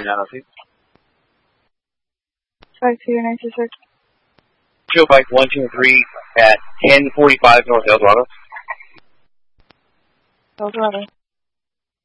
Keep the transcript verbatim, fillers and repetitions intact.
nine oh two. five two nine two six. Show bike one two three at ten forty-five North Eldorado. Eldorado.